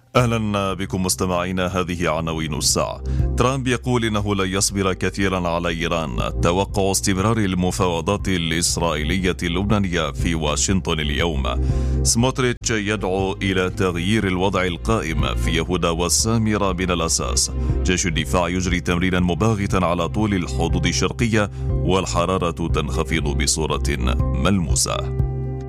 أهلا بكم مستمعينا. هذه عناوين الساعة. ترامب يقول إنه لن يصبر كثيرا على إيران. توقع استمرار المفاوضات الإسرائيلية اللبنانية في واشنطن اليوم. سموتريتش يدعو إلى تغيير الوضع القائم في يهودا والسامرة من الأساس. جيش الدفاع يجري تمرينا مباغتا على طول الحدود الشرقية، والحرارة تنخفض بصورة ملموسة.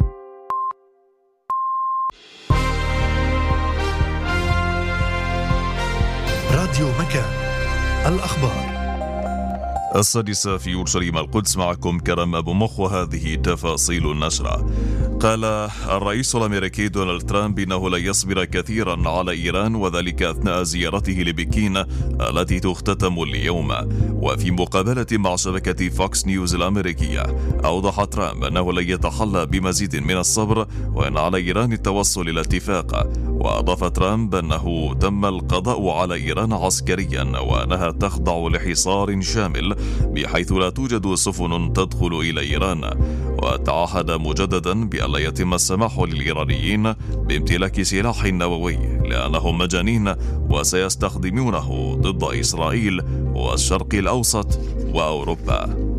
راديو مكان، الأخبار. 6 في أورشليم القدس، معكم كرم أبو مخ، وهذه تفاصيل النشرة. قال الرئيس الأمريكي دونالد ترامب إنه لن يصبر كثيرا على إيران، وذلك أثناء زيارته لبكين التي تختتم اليوم. وفي مقابلة مع شبكة فوكس نيوز الأمريكية، أوضح ترامب أنه لن يتحلى بمزيد من الصبر، وأن على إيران التوصل إلى اتفاق. وأضاف ترامب أنه تم القضاء على إيران عسكريا، وأنها تخضع لحصار شامل بحيث لا توجد سفن تدخل إلى إيران. وتعهد مجددا بأن لا يتم السماح للإيرانيين بامتلاك سلاح نووي، لأنهم مجانين وسيستخدمونه ضد إسرائيل والشرق الأوسط وأوروبا.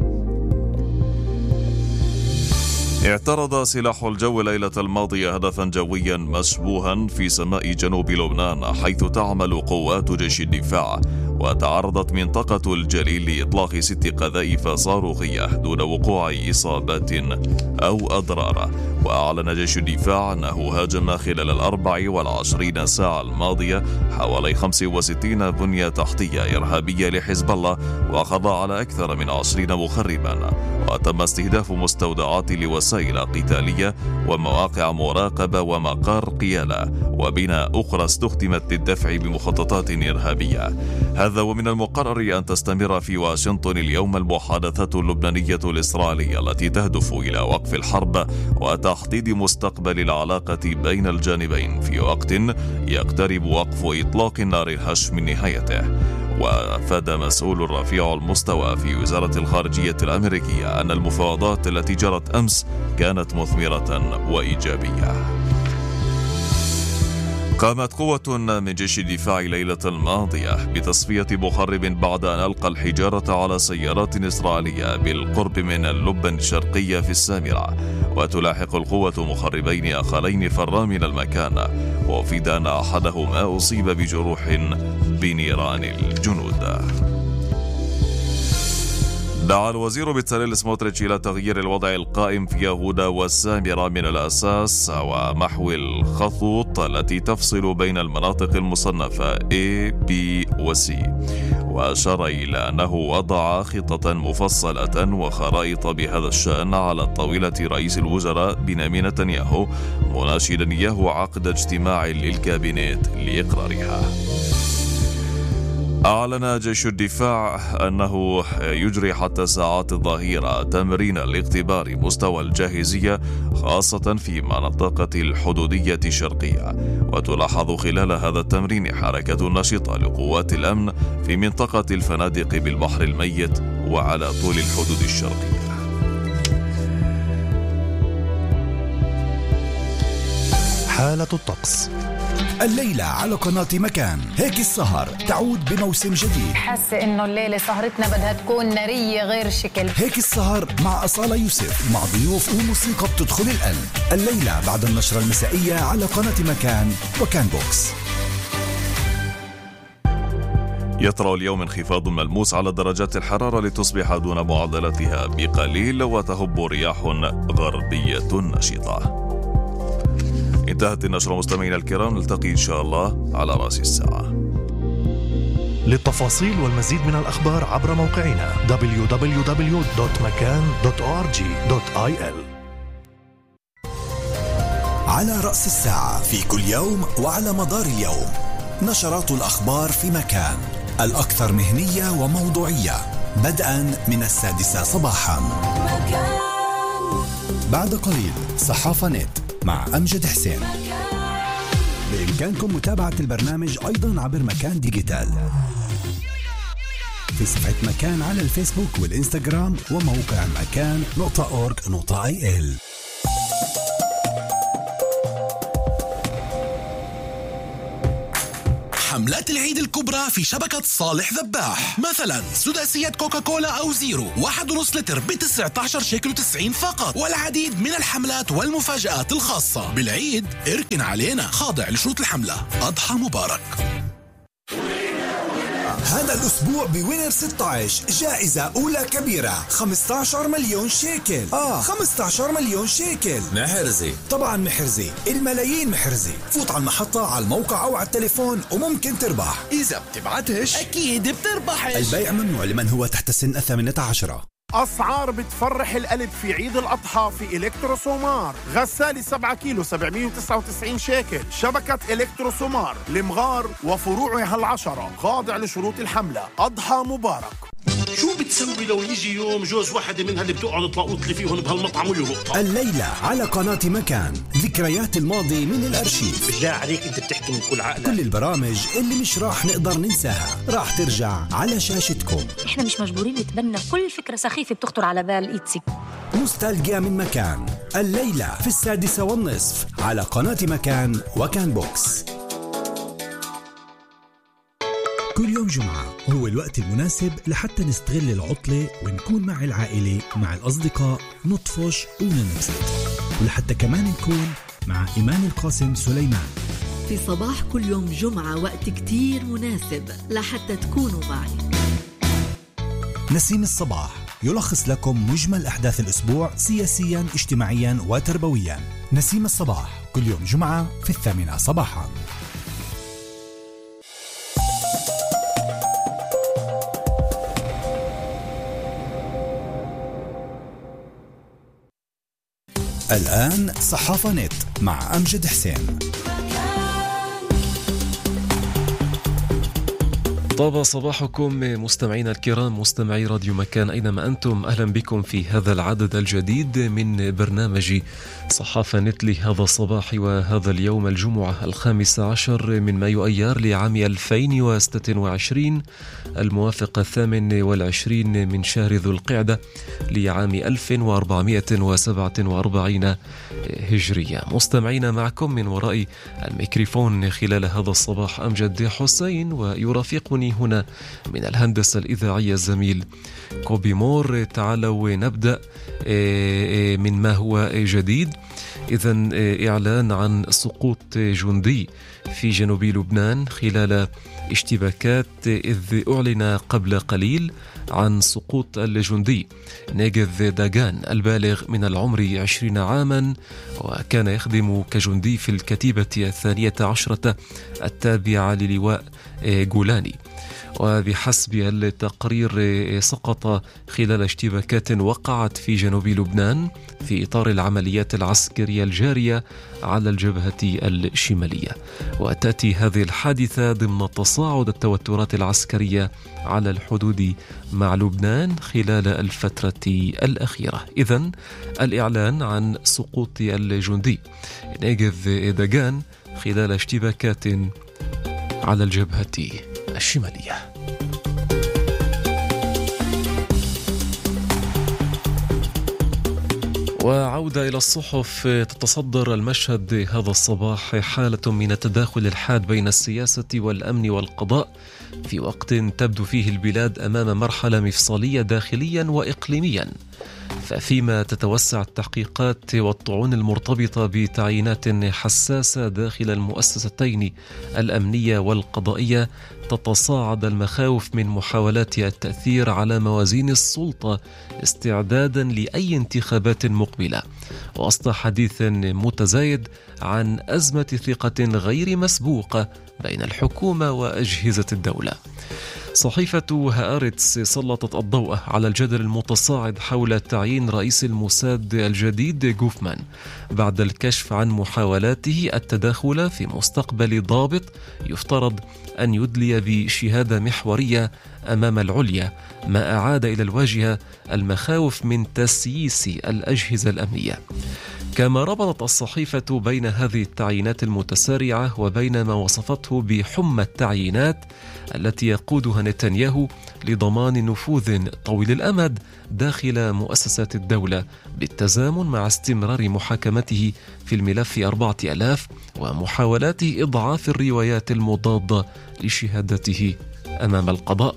اعترض سلاح الجو ليلة الماضية هدفا جويا مشبوها في سماء جنوب لبنان، حيث تعمل قوات جيش الدفاع. وتعرضت منطقة الجليل لإطلاق 6 قذائف صاروخية دون وقوع إصابات أو أضرار. وأعلن جيش الدفاع أنه هاجم خلال 24 ساعة الماضية حوالي 65 بنية تحتية إرهابية لحزب الله، وقضى على أكثر من 20 مخربا. وتم استهداف مستودعات لوسائل قتالية ومواقع مراقبة ومقار قيادة وبناء أخرى استخدمت للدفع بمخططات إرهابية. هذا ومن المقرر أن تستمر في واشنطن اليوم المحادثات اللبنانية الإسرائيلية التي تهدف إلى وقف الحرب وتحديد مستقبل العلاقة بين الجانبين في وقت يقترب وقف إطلاق النار الهش من نهايته. وأفاد مسؤول رفيع المستوى في وزارة الخارجية الأمريكية أن المفاوضات التي جرت أمس كانت مثمرة وإيجابية. قامت قوة من جيش الدفاع ليلة الماضية بتصفية مخرب بعد أن ألقى الحجارة على سيارات إسرائيلية بالقرب من اللبن الشرقية في السامرة. وتلاحق القوة مخربين آخرين فرا من المكان، وأفيد أن أحدهما أصيب بجروح بنيران الجنود. دعا الوزير بتساليل سموتريتش إلى تغيير الوضع القائم في يهودا والسامرة من الأساس، ومحو الخطوط التي تفصل بين المناطق المصنفة A, B و C. وأشار إلى أنه وضع خطة مفصلة وخرائط بهذا الشأن على طاولة رئيس الوزراء بنيامين نتنياهو، مناشدا إياه عقد اجتماع للكابينت لإقرارها. أعلن جيش الدفاع أنه يجري حتى ساعات الظهيرة تمرين لاختبار مستوى الجاهزية، خاصة في منطقة الحدودية الشرقية. وتلاحظ خلال هذا التمرين حركة نشطة لقوات الأمن في منطقة الفنادق بالبحر الميت وعلى طول الحدود الشرقية. حالة الطقس الليلة على قناة مكان. هيك السهر تعود بموسم جديد. حاسة إنه الليلة سهرتنا بدها تكون نارية غير شكل. هيك السهر مع أصالة يوسف، مع ضيوف وموسيقى بتدخل القلب. الليلة بعد النشرة المسائية على قناة مكان وكان بوكس. يطرأ اليوم انخفاض ملموس على درجات الحرارة لتصبح دون معدلاتها بقليل، وتهب رياح غربية نشطة. انتهت النشرة مستمعينا الكرام، نلتقي إن شاء الله على رأس الساعة. للتفاصيل والمزيد من الأخبار عبر موقعنا www.makan.org.il. على رأس الساعة في كل يوم وعلى مدار اليوم، نشرات الأخبار في مكان، الأكثر مهنية وموضوعية، بدءا من 6 صباحا. بعد قليل صحافة نت مع أمجد حسين. بإمكانكم متابعة البرنامج أيضا عبر مكان ديجيتال في صفحة مكان على الفيسبوك والإنستغرام وموقع مكان.org.il. حملات العيد الكبرى في شبكة صالح ذباح. مثلا سداسية كوكاكولا أو زيرو 1.5 لتر ب19 شيكل 90 فقط، والعديد من الحملات والمفاجآت الخاصة بالعيد. اركن علينا، خاضع لشروط الحملة. أضحى مبارك. هذا الأسبوع بوينر 16 جائزة أولى كبيرة 15 مليون شيكل. 15 مليون شيكل محرزي. طبعا محرزي، الملايين محرزي. فوت على المحطة، على الموقع أو على التليفون وممكن تربح. إذا بتبعتش أكيد بتربحش. البيع ممنوع لمن هو تحت سن 18. أسعار بتفرح القلب في عيد الأضحى في إلكتروسومار. غسالة 7 كيلو 799 شيكل. شبكة إلكتروسومار لمغار وفروعها 10 خاضع لشروط الحملة. أضحى مبارك. شو بتسوي لو يجي يوم جوز واحدة منها اللي بتقعد تلاقوط لي فيهم بهالمطعم ويهبطها؟ الليلة على قناة مكان، ذكريات الماضي من الأرشيف. بالله عليك أنت بتحكي من كل عقلك. كل البرامج اللي مش راح نقدر ننساها راح ترجع على شاشتكم. احنا مش مجبورين نتبنى كل فكرة سخيفة بتخطر على بال إيتسي. نوستالجيا من مكان، الليلة في 6:30 على قناة مكان وكان بوكس. كل يوم جمعة هو الوقت المناسب لحتى نستغل العطلة ونكون مع العائلة مع الأصدقاء، نطفش وننبسط، ولحتى كمان نكون مع إيمان القاسم سليمان في صباح كل يوم جمعة. وقت كتير مناسب لحتى تكونوا معي. نسيم الصباح يلخص لكم مجمل أحداث الأسبوع سياسيا، اجتماعيا وتربويا. نسيم الصباح كل يوم جمعة في 8 صباحا. الآن صحافة نت مع أمجد حسين. طاب صباحكم مستمعينا الكرام، مستمعي راديو مكان أينما أنتم. أهلا بكم في هذا العدد الجديد من برنامج صحافة نت لهذا الصباح وهذا اليوم الجمعة 15 من مايو أيار لعام 2026 الموافق 28 من شهر ذو القعدة لعام 1447 هجرية. مستمعينا معكم من وراء الميكروفون خلال هذا الصباح أمجد حسين، ويرافقني هنا من الهندسة الإذاعية الزميل كوبي مور. تعالوا نبدأ من ما هو جديد. إذن إعلان عن سقوط جندي في جنوب لبنان خلال اشتباكات، إذ أعلن قبل قليل عن سقوط الجندي ناجذ داغان البالغ من العمر 20 عاما، وكان يخدم كجندي في الكتيبة 12 التابعة للواء جولاني. وبحسب التقرير سقط خلال اشتباكات وقعت في جنوب لبنان في إطار العمليات العسكرية الجارية على الجبهة الشمالية. وتأتي هذه الحادثة ضمن تصاعد التوترات العسكرية على الحدود مع لبنان خلال الفترة الأخيرة. إذن الإعلان عن سقوط الجندي ناجذ داغان خلال اشتباكات على الجبهة الشمالية. وعودة إلى الصحف. تتصدر المشهد هذا الصباح حالة من التداخل الحاد بين السياسة والأمن والقضاء في وقت تبدو فيه البلاد أمام مرحلة مفصلية داخليا وإقليميا. ففيما تتوسع التحقيقات والطعون المرتبطة بتعيينات حساسة داخل المؤسستين الأمنية والقضائية، تتصاعد المخاوف من محاولات التأثير على موازين السلطة استعدادا لأي انتخابات مقبلة، وسط حديث متزايد عن أزمة ثقة غير مسبوقة بين الحكومة وأجهزة الدولة. صحيفة هآرتس سلطت الضوء على الجدل المتصاعد حول تعيين رئيس الموساد الجديد جوفمان بعد الكشف عن محاولاته التداخل في مستقبل ضابط يفترض أن يدلي بشهادة محورية أمام العليا، ما أعاد إلى الواجهة المخاوف من تسييس الأجهزة الأمنية. كما ربطت الصحيفة بين هذه التعيينات المتسارعة وبين ما وصفته بحمى التعيينات التي يقودها نتنياهو لضمان نفوذ طويل الأمد داخل مؤسسات الدولة بالتزامن مع استمرار محاكمته في الملف 4000 ومحاولاته إضعاف الروايات المضادة لشهادته أمام القضاء.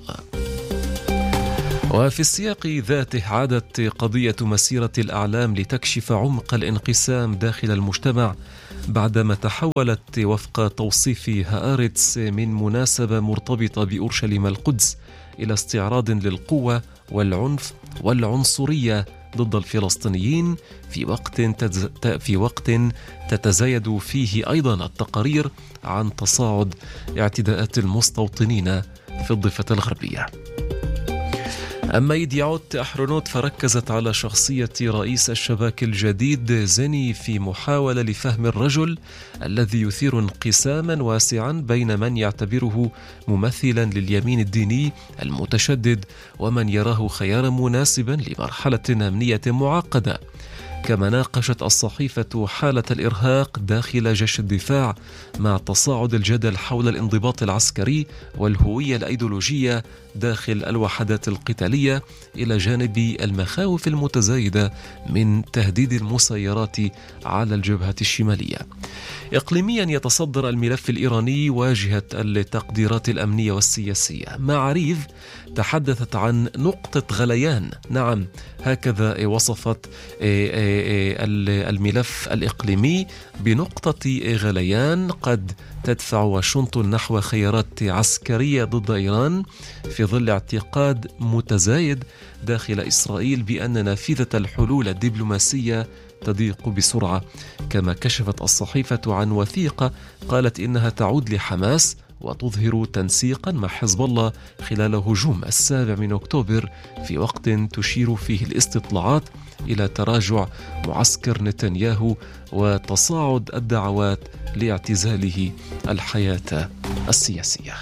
وفي السياق ذاته عادت قضية مسيرة الأعلام لتكشف عمق الانقسام داخل المجتمع بعدما تحولت وفق توصيف هآرتس من مناسبة مرتبطة بأورشليم القدس إلى استعراض للقوة والعنف والعنصرية ضد الفلسطينيين في وقت تتزايد فيه أيضا التقارير عن تصاعد اعتداءات المستوطنين في الضفة الغربية. أما إيديوت أحرونوت فركزت على شخصية رئيس الشباك الجديد زيني في محاولة لفهم الرجل الذي يثير انقساما واسعا بين من يعتبره ممثلا لليمين الديني المتشدد ومن يراه خيارا مناسبا لمرحلة أمنية معقدة. كما ناقشت الصحيفة حالة الإرهاق داخل جيش الدفاع مع تصاعد الجدل حول الانضباط العسكري والهوية الأيديولوجية داخل الوحدات القتالية إلى جانب المخاوف المتزايدة من تهديد المسيرات على الجبهة الشمالية. إقليميا يتصدر الملف الإيراني واجهة التقديرات الأمنية والسياسية. معاريف تحدثت عن نقطة غليان، نعم هكذا وصفت الملف الإقليمي بنقطة غليان قد تدفع واشنطن نحو خيارات عسكرية ضد إيران في ظل اعتقاد متزايد داخل إسرائيل بأن نافذة الحلول الدبلوماسية تضيق بسرعة. كما كشفت الصحيفة عن وثيقة قالت إنها تعود لحماس وتظهر تنسيقا مع حزب الله خلال هجوم 7 أكتوبر في وقت تشير فيه الاستطلاعات إلى تراجع معسكر نتنياهو وتصاعد الدعوات لاعتزاله الحياة السياسية.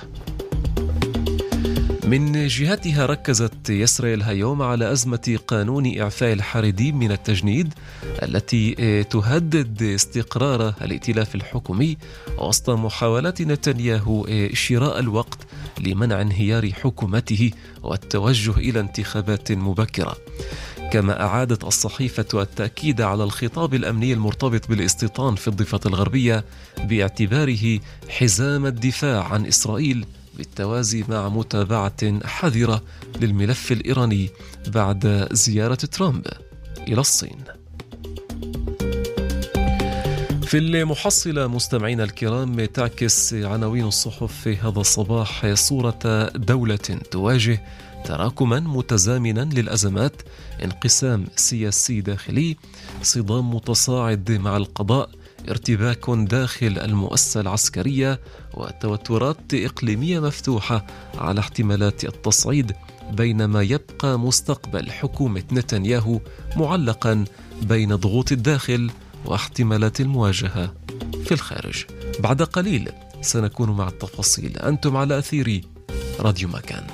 من جهتها ركزت إسرائيل هيوم على أزمة قانون إعفاء الحريديم من التجنيد التي تهدد استقرار الائتلاف الحكومي وسط محاولات نتنياهو شراء الوقت لمنع انهيار حكومته والتوجه إلى انتخابات مبكرة. كما أعادت الصحيفة التأكيد على الخطاب الأمني المرتبط بالاستيطان في الضفة الغربية باعتباره حزام الدفاع عن إسرائيل بالتوازي مع متابعة حذرة للملف الإيراني بعد زيارة ترامب إلى الصين. في المحصلة مستمعين الكرام تعكس عناوين الصحف في هذا الصباح صورة دولة تواجه تراكما متزامنا للأزمات، انقسام سياسي داخلي، صدام متصاعد مع القضاء، ارتباك داخل المؤسسة العسكرية، وتوترات إقليمية مفتوحة على احتمالات التصعيد، بينما يبقى مستقبل حكومة نتنياهو معلقا بين ضغوط الداخل واحتمالات المواجهة في الخارج. بعد قليل سنكون مع التفاصيل. أنتم على أثير راديو مكان.